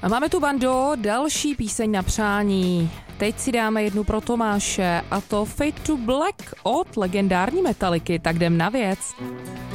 A máme tu, Bando, další píseň na přání. Teď si dáme jednu pro Tomáše, a to Fade to Black od legendární Metalliky, tak jdem na věc.